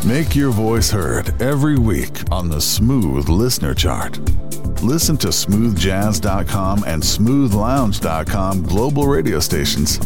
Make your voice heard every week on the Smooth Listener Chart. Listen to smoothjazz.com and smoothlounge.com global radio stations